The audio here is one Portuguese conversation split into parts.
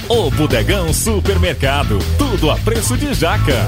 O Bodegão Supermercado, tudo a preço de jaca.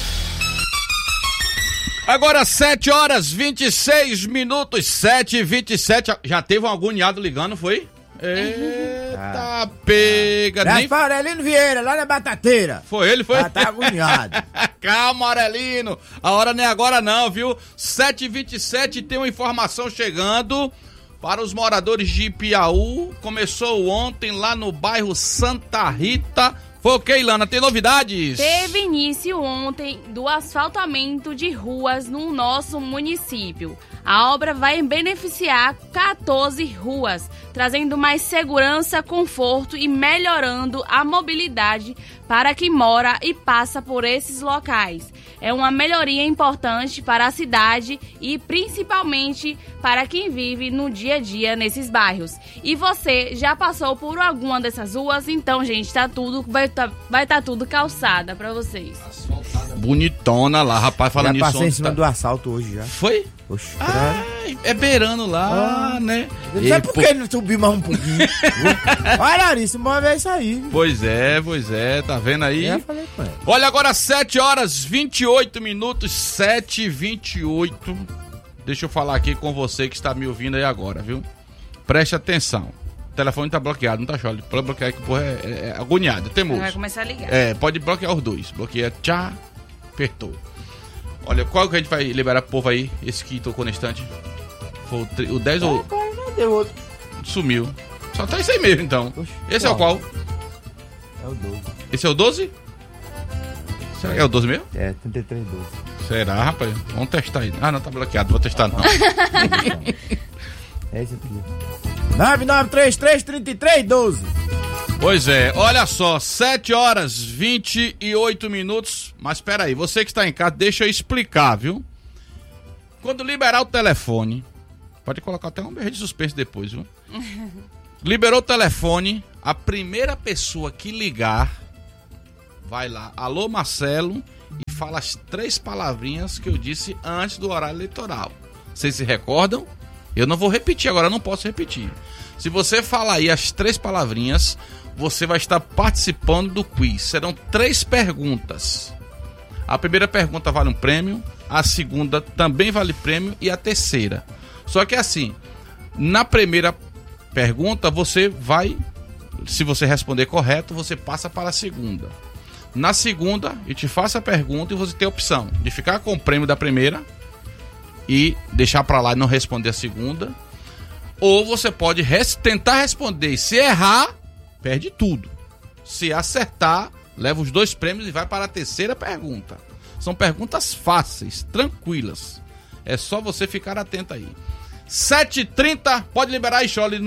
Agora 7h26, 7h27. Já teve um agoniado ligando, foi? Eita, pega. Gaspar Aurelino Vieira, lá na Batateira. Foi ele, foi? Tá agoniado. Calma, Aurelino. A hora não é agora não, viu? 7h27, tem uma informação chegando para os moradores de Piauí. Começou ontem lá no bairro Santa Rita. Foi o que, Ilana? Tem novidades? Teve início ontem do asfaltamento de ruas no nosso município. A obra vai beneficiar 14 ruas, trazendo mais segurança, conforto e melhorando a mobilidade para quem mora e passa por esses locais. É uma melhoria importante para a cidade e principalmente para quem vive no dia a dia nesses bairros. E você já passou por alguma dessas ruas? Então, gente, vai tá tudo calçada para vocês. Bonitona lá, rapaz, falando já nisso. Passei em cima do assalto hoje já. Foi? Oxe, é beirando lá, né? Não sei por que não subiu mais um pouquinho. Olha, Larissa, uma vez isso aí. Pois é, tá vendo aí? Já falei com ela. Olha, agora 7h28, 7h28. Deixa eu falar aqui com você que está me ouvindo aí agora, viu? Preste atenção. O telefone tá bloqueado, não tá chole. Pode bloquear que porra é agoniado, temoso. Vai começar a ligar. Pode bloquear os dois. Bloqueia, tchá, apertou. Olha, qual que a gente vai liberar pro povo aí? Esse que tocou na estante? Foi o 10 ou... Cadê o outro? Sumiu. Só tá esse aí mesmo, então. Oxe, esse é o qual? É o 12. Esse é o 12? Será que é o 12 mesmo? É, 3312. Será, rapaz? Vamos testar aí. Ah, não, tá bloqueado. Vou testar, não. É esse aqui. 99333312. Pois é, olha só, 7h28. Mas espera aí, você que está em casa, deixa eu explicar, viu? Quando liberar o telefone, pode colocar até um berro de suspense depois, viu? Liberou o telefone, a primeira pessoa que ligar, vai lá, alô Marcelo, e fala as 3 palavrinhas que eu disse antes do horário eleitoral. Vocês se recordam? Eu não vou repetir agora, eu não posso repetir. Se você falar aí as 3 palavrinhas, você vai estar participando do quiz. Serão 3 perguntas. A primeira pergunta vale um prêmio, a segunda também vale prêmio e a terceira. Só que assim, na primeira pergunta você vai, se você responder correto, você passa para a segunda. Na segunda, eu te faço a pergunta e você tem a opção de ficar com o prêmio da primeira e deixar para lá e não responder a segunda. Ou você pode tentar responder e se errar, perde tudo. Se acertar, leva os 2 prêmios e vai para a terceira pergunta. São perguntas fáceis, tranquilas. É só você ficar atento aí. 7h30, pode liberar aí, Chole,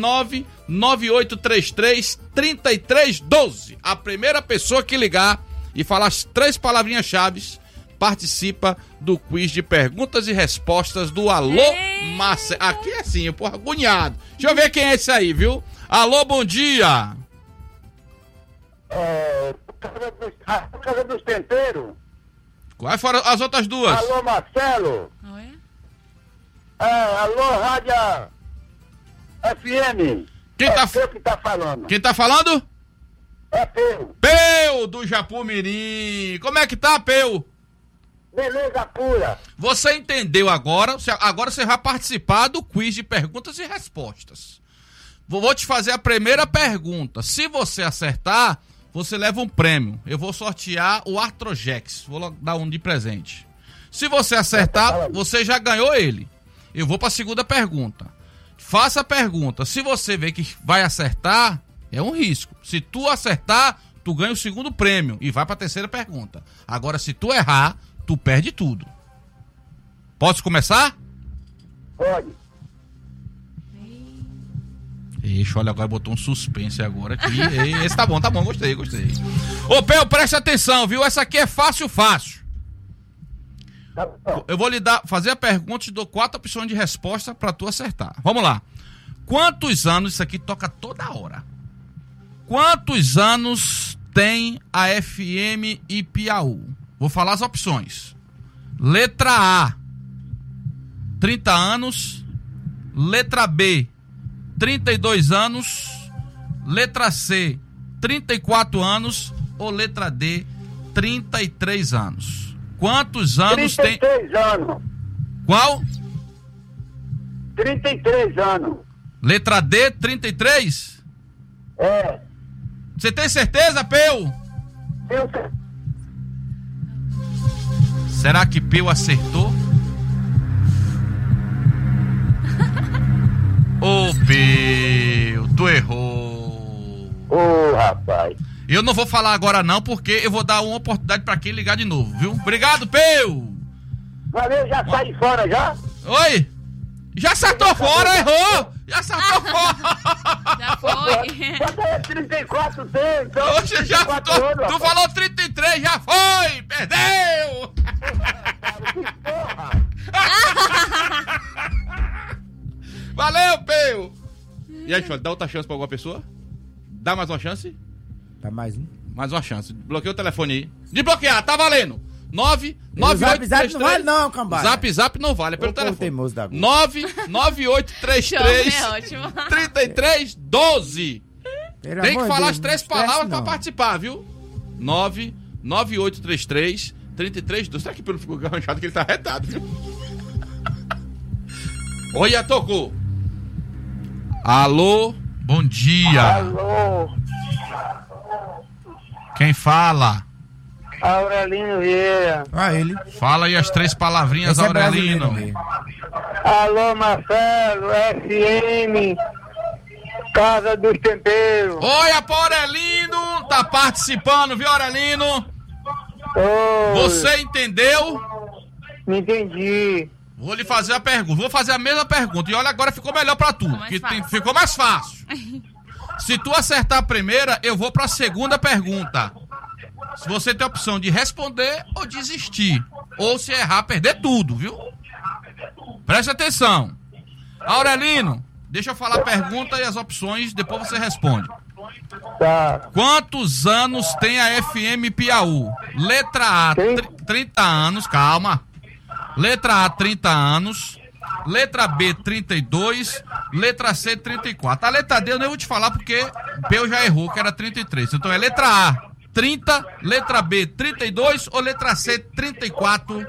998333312. A primeira pessoa que ligar e falar as 3 palavrinhas-chave participa do quiz de perguntas e respostas do Alô Marcelo. Aqui é assim, porra, agoniado. Deixa eu ver quem é esse aí, viu? Alô, bom dia. Casa dos Temperos. Quais foram as outras 2? Alô, Marcelo. Oi? Alô, Rádio FM. Quem tá Peu que tá falando. Quem tá falando? É Peu. Peu do Japumirim. Como é que tá, Peu? Beleza pura. Você entendeu agora? Agora você vai participar do quiz de perguntas e respostas. Vou te fazer a primeira pergunta. Se você acertar, você leva um prêmio. Eu vou sortear o Artrojex. Vou dar um de presente. Se você acertar, você já ganhou ele. Eu vou para a segunda pergunta. Faça a pergunta. Se você vê que vai acertar, é um risco. Se tu acertar, tu ganha o segundo prêmio e vai para a terceira pergunta. Agora, se tu errar, tu perde tudo. Posso começar? Pode. Ixi, olha, agora botou um suspense agora aqui. Esse tá bom, gostei. Ô, Peu, preste atenção, viu? Essa aqui é fácil. Tá bom. Eu vou fazer a pergunta e te dou 4 opções de resposta pra tu acertar. Vamos lá. Quantos anos, isso aqui toca toda hora. Quantos anos tem a FM Ipiaú? Vou falar as opções. Letra A, 30 anos. Letra B, 32 anos. Letra C, 34 anos ou letra D, 33 anos? Quantos anos tem... 33 anos. Qual? 33 anos. Letra D, 33? É. Você tem certeza, Peu? Eu sei. Será que Peu acertou? Ô, Peu, tu errou. Ô, rapaz. Eu não vou falar agora não, porque eu vou dar uma oportunidade pra quem ligar de novo, viu? Obrigado, Peu. Valeu, já sai fora já? Oi? Já acertou fora, errou! Já acertou fora! Já foi. Bota aí 34 tem, então. Oxe, já 34 tu anos, rapaz. falou 33, já foi! Perdeu! Porra. Valeu, Peu! E aí, dá outra chance pra alguma pessoa? Dá mais uma chance? Tá mais um. Mais uma chance. Bloqueia o telefone aí. Desbloquear, tá valendo! 9 O Zap Zap não vale não, cambada. Zap não vale, é pelo Ô, povo telefone. teimoso da Globo. 99833 É ótimo. 3312. Pelo Tem amor que de falar Deus, as três não esquece, palavras pra não. participar, viu? 99833 3312. Será que pelo ficou garranchado que ele tá retado, viu? Olha, tocou. Alô, bom dia. Alô, Quem fala? Aurelino Vieira. Ah, ele. Fala aí as três palavrinhas, Esse é brasileiro Aurelino. mesmo. Alô, Marcelo, FM, Casa dos Temperos. Oi, pro Aurelino. Tá participando, viu, Aurelino? Oi, Você entendeu? não entendi. Vou lhe fazer a pergunta. Vou fazer a mesma pergunta. E olha, agora ficou melhor pra tu. mais Que fácil. ficou mais fácil. Se tu acertar a primeira, eu vou pra segunda pergunta. Se você tem a opção de responder ou desistir. Ou se errar, perder tudo, viu? Preste atenção. Aurelino, deixa eu falar a pergunta e as opções, depois você responde. Tá. Quantos anos tem a FM Piauí? Letra A, 30 anos, calma. Letra A, 30 anos. Letra B, 32. Letra C, 34. A letra D eu nem vou te falar porque Peu já errou, que era 33. Então é letra A, 30. Letra B, 32. Ou letra C, 34.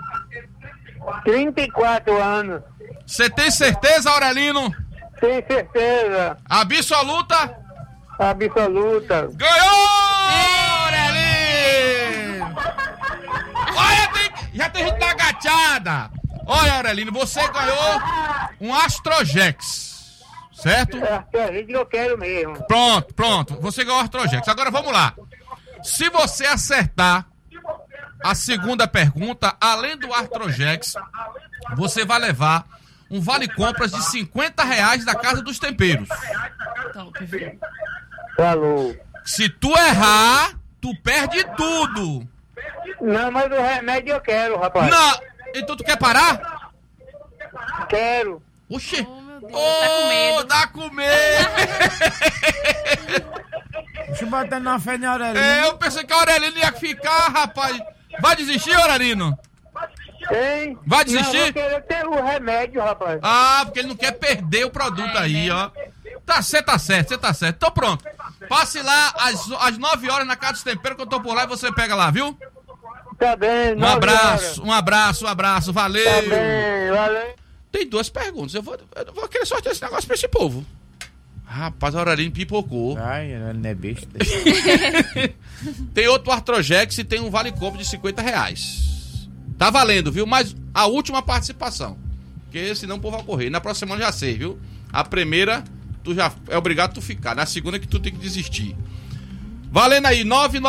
34 anos. Você tem certeza, Aurelino? Tenho certeza. Absoluta? Absoluta. Ganhou, Aurelino! Olha, já tem gente na agachada. Olha, Aurelino, você ganhou um Astrojex, certo? É a gente que eu quero mesmo. Pronto. Você ganhou o Astrojex. Agora vamos lá. Se você acertar a segunda pergunta, além do Astrojex, você vai levar um vale-compras de R$50 da Casa dos Temperos. Top, viu? Falou. Se tu errar, tu perde tudo. Não, mas o remédio eu quero, rapaz. Não. Então tu quer parar? Quero. Oxê. Oh, meu Deus, tá com medo. Tá com medo. Deixa eu botar na fé na Aurelino. Eu pensei que a Aurelino ia ficar, rapaz. Vai desistir, Aurelino? Hein? Vai desistir? Não, eu quero ter o remédio, rapaz. Ah, porque ele não quer perder o produto aí, ó. Você tá certo. Então pronto. Passe lá às 9 horas na Casa dos Temperos que eu tô por lá e você pega lá, viu? Tá bem, Um abraço, valeu. Tá bem, valeu. Tem duas perguntas, eu vou querer sortear esse negócio pra esse povo. Rapaz, a Aurelino pipocou. Ai, ele não é besta. Tem outro Artrojex e tem um vale-compra de R$50. Tá valendo, viu? Mas a última participação. Porque senão o povo vai correr. Na próxima semana já sei, viu? A primeira, tu já é obrigado a tu ficar. Na segunda que tu tem que desistir. Valendo aí,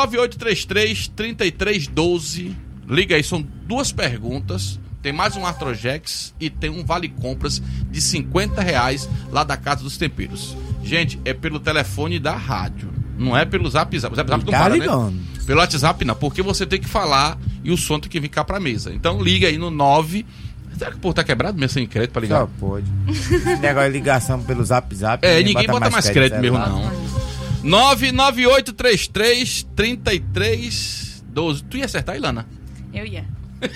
99833-3312. Liga aí, são duas perguntas. Tem mais um Artrojex e tem um vale-compras de R$50 lá da Casa dos Temperos. Gente, é pelo telefone da rádio. Não é pelo Zap Zap. O Zap Zap não para, né? Pelo WhatsApp não, porque você tem que falar e o som tem que vir cá pra mesa. Então liga aí no 9... Será que o povo tá quebrado mesmo sem crédito pra ligar? Só pode. Esse negócio de ligação pelo Zap Zap. Ninguém bota mais crédito mesmo, não. 99833-3312. Tu ia acertar, Ilana? Eu ia.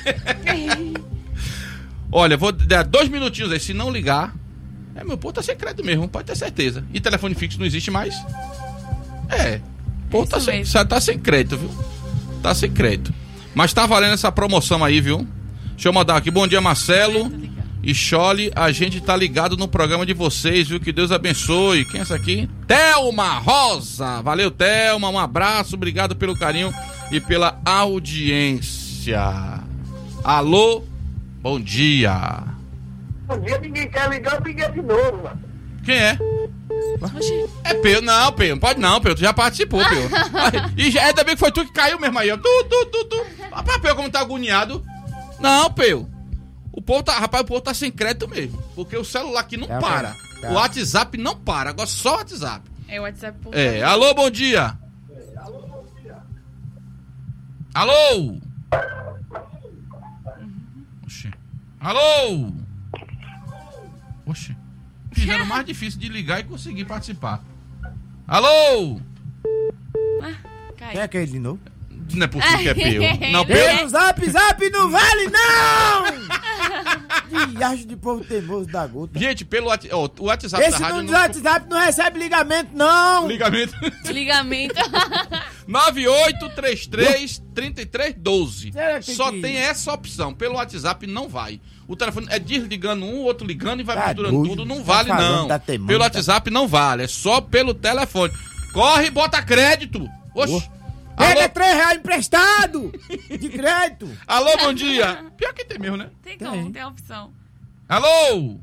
Olha, vou dar 2 minutinhos aí. Se não ligar, meu povo tá sem crédito mesmo, pode ter certeza. E telefone fixo não existe mais? Pô, Isso mesmo. você tá sem crédito, viu? Tá sem crédito. Mas tá valendo essa promoção aí, viu? Deixa eu mandar aqui. Bom dia, Marcelo e Chole. A gente tá ligado no programa de vocês, viu? Que Deus abençoe. Quem é essa aqui? Thelma Rosa. Valeu, Thelma. Um abraço. Obrigado pelo carinho e pela audiência. Alô? Bom dia. Um dia ninguém quer ligar, eu liguei de novo, mano. Quem é? É Peu, não, Peu, não pode não, Peu, tu já participou, Peu. E já, ainda bem que foi tu que caiu mesmo aí, ó. Tu. Rapaz, Peu, como tá agoniado. Não, Peu. O povo tá sem crédito mesmo. Porque o celular aqui não para. Tá. O WhatsApp não para, agora só o WhatsApp. É o WhatsApp. Alô, bom dia. Alô? Oxi. Alô? Oxi. Fizeram mais difícil de ligar e conseguir participar. Alô? Cai. Quem é aquele de novo? Não é possível que é Peu. Não, Peu. Pelo zap não vale, não! Viagem de povo teimoso da gota. Gente, pelo o WhatsApp Esse da rádio... número do WhatsApp não recebe ligamento, não! Ligamento. Ligamento. 9833-3312. Será que Só que- tem essa opção. Pelo WhatsApp não vai. O telefone é desligando um, outro ligando e vai Tá misturando doido, tudo. Não tá vale, falando, não. tá teimando, Pelo tá- WhatsApp não vale. É só pelo telefone. Corre e bota crédito. Oxi. Pega Alô? R$3 emprestado! De crédito! Alô, bom dia. Pior que tem mesmo, né? Tem como, tem a opção. Alô?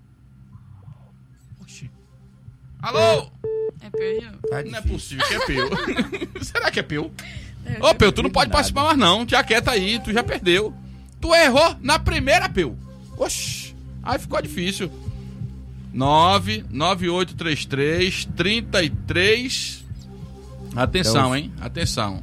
Oxi. Alô? É Peu. Tá Não é difícil. possível que é Peu. Será que é Peu? Ô, Peu, tu não pode participar mais não. Já quieta aí, tu já perdeu. Tu errou na primeira, Peu. Oxi. Aí ficou difícil. 99833-33... Atenção, hein? Atenção.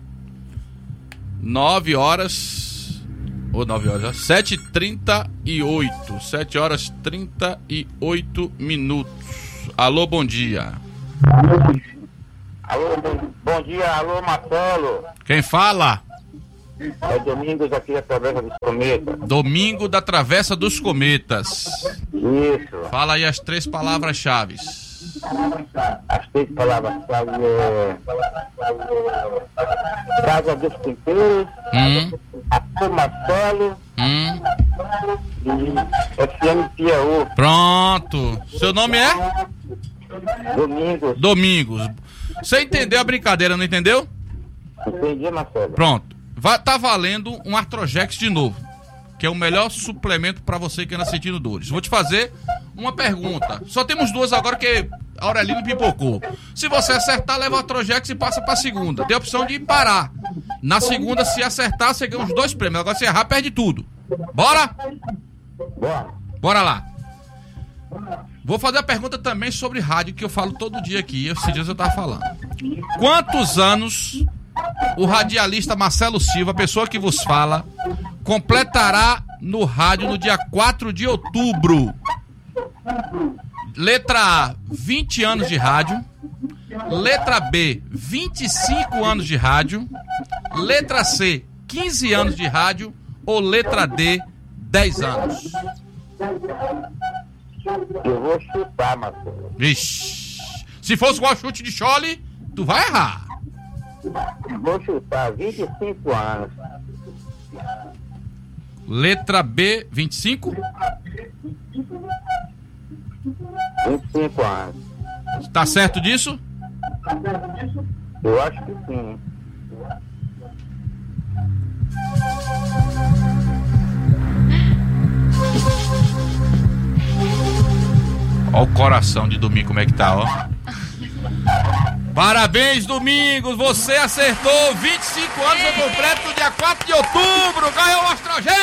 9 horas... Ou 9 horas... 7h38. 7 horas 38 minutos. Alô, bom dia. Alô, bom dia, alô, Marcelo. Quem fala? É Domingos aqui da Travessa dos Cometas. Domingo da Travessa dos Cometas. Isso. Fala aí as 3 palavras-chave. As 3 palavras-chave é... Casa dos Temperos, Arthur Marcelo e FM Piauí. Pronto. Seu nome é? Domingos. Domingos. Você entendeu a brincadeira, não entendeu? Entendi, Marcelo. Pronto. Tá valendo um Artrojex de novo, que é o melhor suplemento pra você que anda sentindo dores. Vou te fazer uma pergunta. Só temos 2 agora que a Aurelino pipocou. Se você acertar, leva o Artrojex e passa pra segunda. Tem a opção de parar. Na segunda, se acertar, você ganha os 2 prêmios. Agora se errar, perde tudo. Bora? Bora. Bora lá. Vou fazer a pergunta também sobre rádio, que eu falo todo dia aqui. Esses dias eu tava falando. Quantos anos o radialista Marcelo Silva, a pessoa que vos fala, completará no rádio no dia 4 de outubro? Letra A, 20 anos de rádio. Letra B, 25 anos de rádio. Letra C, 15 anos de rádio. Ou letra D, 10 anos? Eu vou chutar, Marcelo. Vixe. Se fosse igual chute de Chole, tu vai errar. Vou chutar 25 anos. Letra B, 25? 25 anos. Tá certo disso? Eu acho que sim. Ó o coração de Domingo como é que tá, ó. Parabéns, Domingos! Você acertou 25 anos eu completo no dia 4 de outubro! Ganhou o Astrogé!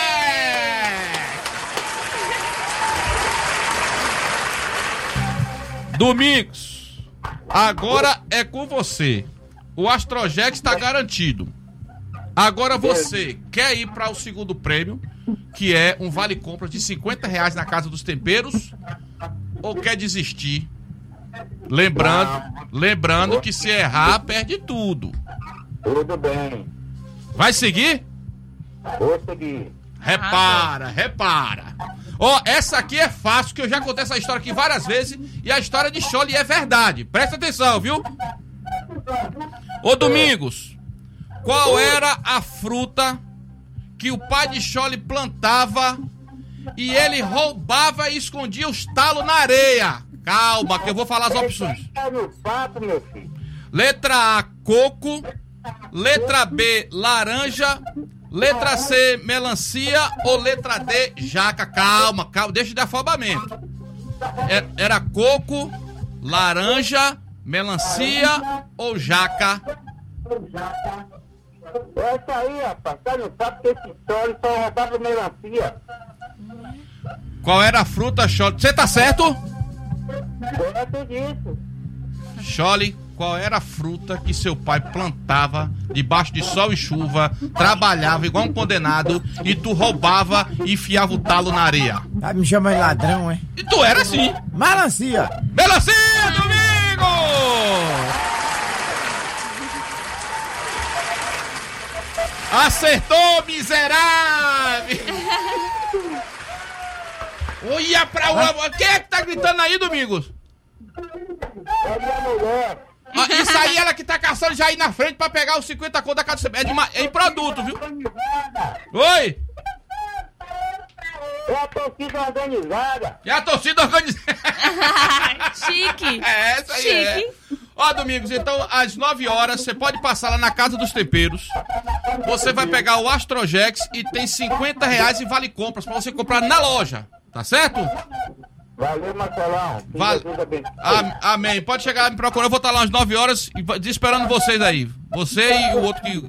Domingos, agora é com você. O Astrojex está garantido. Agora você quer ir para o segundo prêmio, que é um vale-compra de R$50 na Casa dos Temperos, ou quer desistir? Lembrando que se errar, perde tudo. Tudo bem. Vai seguir? Vou seguir. Repara. Ó, essa aqui é fácil, que eu já contei essa história aqui várias vezes, e a história de Chole é verdade. Presta atenção, viu? Ô, Domingos, qual era a fruta que o pai de Chole plantava e ele roubava e escondia os talos na areia? Calma, que eu vou falar as opções. Tá no papo, meu filho. Letra A, coco. Letra B, laranja. Letra C, melancia. Ou letra D, jaca? Calma, deixa de afobamento. Era coco, laranja, melancia ou jaca? Essa aí, rapaz, tá no papo que esse Chole só roubava melancia. Qual era a fruta, Chole? Você tá certo? Certo disso. Chole, qual era a fruta que seu pai plantava debaixo de sol e chuva, trabalhava igual um condenado e tu roubava e enfiava o talo na areia? Tá me chamando de ladrão, hein? E tu era assim. Melancia! Melancia, Domingo! Acertou, miserável! Olha pra o... Quem é que tá gritando aí, Domingos? É minha mulher. Isso aí, ela que tá caçando já aí na frente pra pegar os 50 conto da casa do... É em produto, viu? Oi? É a torcida organizada. É a torcida organizada. Chique. É, essa aí Chique. Ó, Domingos, então às 9 horas você pode passar lá na Casa dos Temperos. Você vai pegar o Astrojex e tem R$50 em vale compras pra você comprar na loja. Tá certo? Valeu, Marcelão. Que Vale. Jesus abençoe. Amém. Pode chegar lá me procurar. Eu vou estar lá às 9 horas esperando vocês aí. Você e o outro que...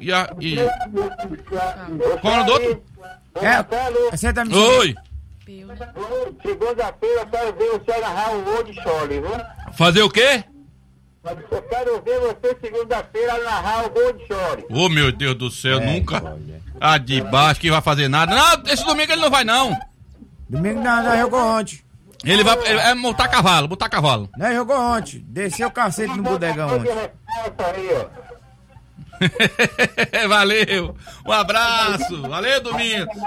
Qual é o nome do outro? Você tá me chamando? Oi. Segunda-feira eu quero ver você narrar o Old Chole, viu? Fazer o quê? Eu quero ver você segunda-feira narrar o Old Chole. Ô, meu Deus do céu, nunca. Ah, de baixo que vai fazer nada. Não, esse domingo ele não vai, não. Domingo não jogou ontem. Ele vai montar cavalo, botar cavalo. Não jogou ontem. Desceu o cacete no bodegão ontem. Resposta aí, ó. Valeu. Um abraço. Valeu, Domingos.